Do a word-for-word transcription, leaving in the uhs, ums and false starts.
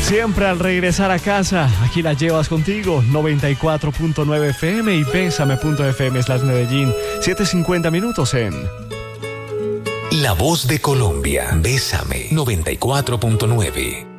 Siempre al regresar a casa, aquí la llevas contigo, noventa y cuatro punto nueve F M y bésame punto F M slash Medellín, siete cincuenta minutos en... La voz de Colombia, Bésame, noventa y cuatro punto nueve.